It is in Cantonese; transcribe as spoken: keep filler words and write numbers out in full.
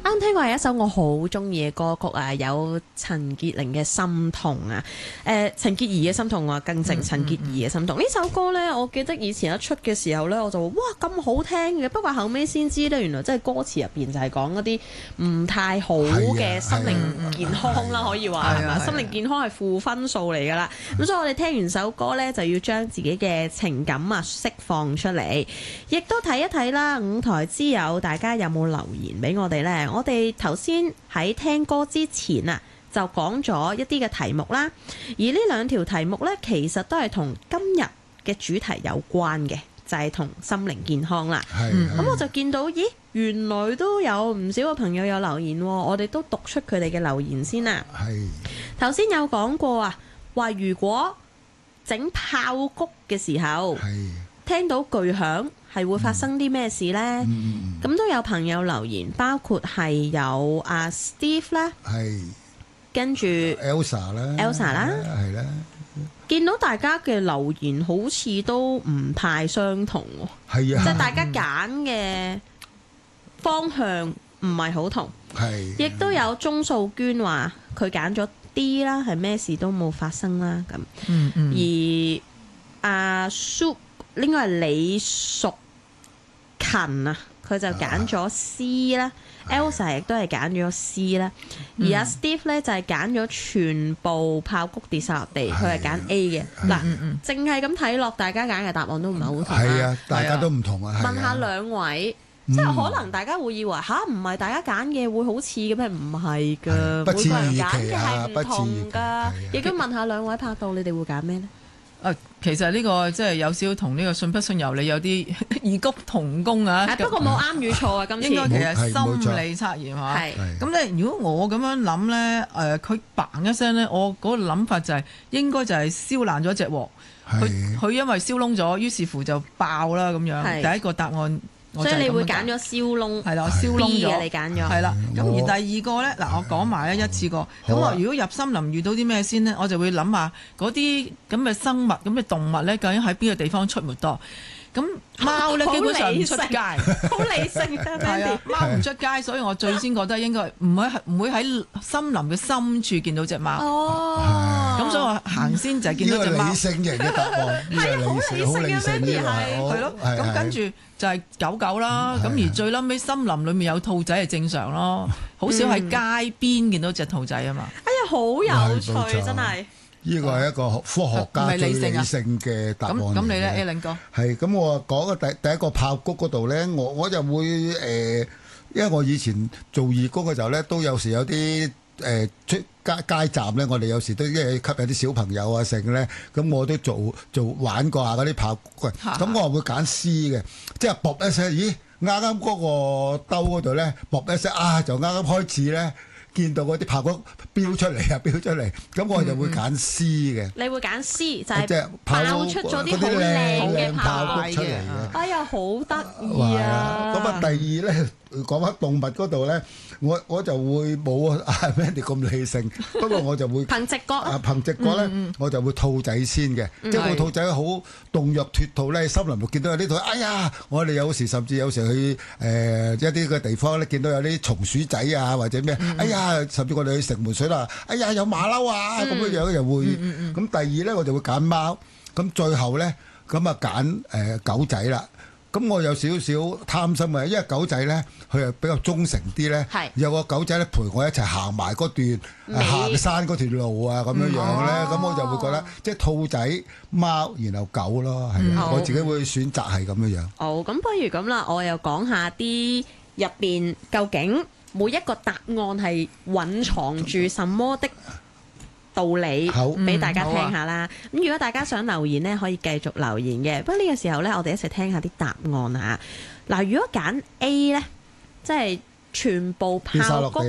啱聽過係一首我好中意嘅歌曲啊，有陳潔靈嘅《心痛》啊，誒陳潔儀嘅《心痛》啊，更正陳潔儀嘅《心痛》呢首歌呢，我記得以前一出嘅時候呢，我就話哇咁好聽嘅，不過後尾先知呢，原來真係歌詞入邊就係講嗰啲唔太好嘅心靈健康啦，可以話係嘛？心靈健康係負分數嚟㗎啦。咁所以我哋聽完首歌呢，就要將自己嘅情感啊釋放出嚟，亦都睇一睇啦。五台之友，大家有冇留言俾我哋呢？我哋頭先喺聽歌之前啊，就講咗一啲嘅題目啦。而呢兩條題目呢，其實都係同今日嘅主題有關嘅，就係同心靈健康啦。咁、嗯、我就見到，咦，原來都有唔少嘅朋友有留言喎。我哋都讀出佢哋嘅留言先啦。頭先有講過啊，話如果整炮谷嘅時候，聽到巨響，係會發生啲咩事呢？咁、嗯嗯、都有朋友留言，包括係有阿 Steve 啦，跟住 Elsa 啦 ，Elsa 啦， 係啦。 見到大家嘅留言好似都唔太相同喎， 係啊， 即係大家揀嘅方向唔係好同，係。亦都有鍾素娟話佢揀咗 D 啦，係咩事都冇發生啦咁。嗯嗯。而阿 Sue 應該係李淑勤啊，佢就揀咗 C 啦、啊、，Elsa 亦都係揀咗 C 啦、嗯，而阿 Steve 咧就係揀咗全部炮谷跌晒落地，佢係揀 A 嘅。嗱，淨係咁睇落，大家揀嘅答案都唔係好同。係啊， 大家都唔同啊。 問下兩位，嗯、即係可能大家會以為吓唔係大家揀嘅會好似嘅咩？唔係㗎，每個人揀嘅係唔同㗎。亦都問下兩位拍檔，你哋會揀咩咧？ 啊，其實呢個即係有少少同呢個信不信由你有啲異曲同工啊！ 不過冇啱與錯啊，今次應該其實心理測驗嚇。係咁咧，如果我咁樣諗咧，誒佢嘭一聲咧，我嗰個諗法就係、是、應該就係燒爛咗隻鑊。佢佢因為燒窿咗，於是乎就爆啦咁樣。第一個答案。 所以你會揀咗燒窿， 係啦，燒窿咗， 你揀咗， 係啦。咁而第二個咧，嗱我講埋咧一次過。咁我如果入森林遇到啲咩先咧，我就會諗下嗰啲咁嘅生物、咁嘅動物咧，究竟喺邊個地方出沒多？咁貓咧基本上唔出街， 好理性啊！ 係啊，貓唔出街，所以我最先覺得應該唔會唔會喺森林嘅深處見到隻貓。 哦， 咁所以我行先就係見到隻貓。 呢個理性型嘅答案， 係啊，好理性嘅咩？係係咯，咁跟住就係狗狗啦。咁而最撚尾森林裏面有兔仔係正常咯，好少喺街邊見到隻兔仔啊嘛。 哎呀，好有趣，真係。 呢個係一個科學家最理性嘅答案。咁咁你咧 Alan 哥？係咁我講嘅第第一個炮谷嗰度咧，我我就會誒、呃，因為我以前做義工嘅時候咧，都有時有啲誒、呃、出街街站咧，我哋有時都因為吸引啲小朋友啊剩咧，咁我都做做玩過下嗰啲炮谷。咁我會揀 C 嘅，即係卜一聲，咦啱啱嗰個兜嗰度咧，卜一聲啊，就啱啱開始咧。見到嗰啲炮谷飆出嚟啊，飆出嚟，咁我就會揀 C 嘅、嗯。 你會揀 C 就係爆出咗啲好靚嘅炮谷出嚟嘅。哎呀，好得意啊！ 咁啊，第二咧講翻動物嗰度咧，我我就會冇啊 Mandy 咁理性，不過我就會憑直覺啊，憑直覺咧，嗯嗯我就會兔仔先嘅，嗯、即係個兔仔好動若脫兔咧，森林度見到有啲兔，哎呀！我哋有時甚至有時去誒、呃、一啲嘅地方咧，見到有啲松鼠仔啊或者咩，嗯、哎呀！甚至我哋去城門水啦，哎呀有馬騮啊咁樣樣又會，咁、嗯嗯嗯、第二咧我就會揀貓，咁最後咧咁啊揀誒狗仔啦。咁我有少少貪心嘅，因為狗仔咧佢係比較忠誠啲咧，有個狗仔咧陪我一齊行埋嗰段行山嗰條路啊咁樣樣咧，咁、嗯、我就會覺得即係兔仔、貓然後狗咯，係啊、嗯，我自己會選擇係咁樣樣。 好，咁不如咁啦，我又講下啲入邊究竟每一個答案係蘊藏住什麼的道理，俾大家聽下啦。咁、嗯啊、如果大家想留言呢，可以繼續留言嘅。不過呢個時候呢，我哋一齊聽下啲答案嚇。嗱，如果揀 A 呢，即係全部炮谷